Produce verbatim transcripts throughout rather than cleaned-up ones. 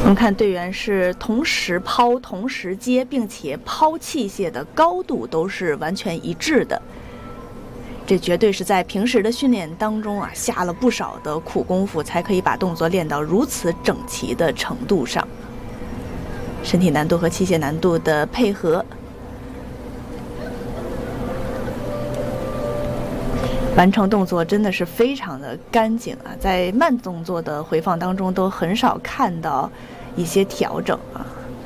们看队员是同时抛、同时接，并且抛器械的高度都是完全一致的。这绝对是在平时的训练当中啊，下了不少的苦功夫，才可以把动作练到如此整齐的程度上。身体难度和器械难度的配合，完成动作真的是非常的干净啊！在慢动作的回放当中，都很少看到一些调整啊。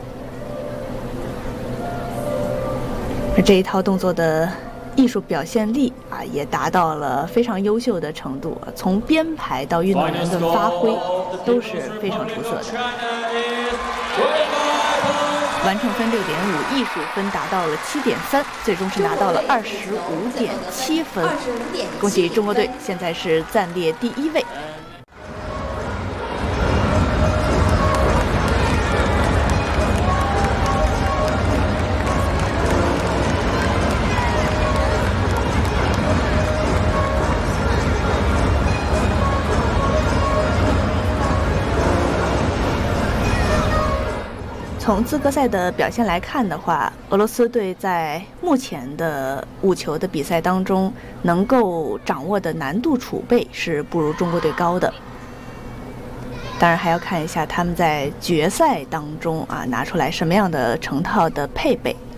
而这一套动作的艺术表现力啊，也达到了非常优秀的程度，从编排到运动员的发挥都是非常出色的。完成分六点五，艺术分达到了七点三，最终是拿到了二十五点七分。恭喜中国队，现在是暂列第一位。从资格赛的表现来看的话，俄罗斯队在目前的五球的比赛当中，能够掌握的难度储备是不如中国队高的。当然还要看一下他们在决赛当中啊拿出来什么样的成套的配备。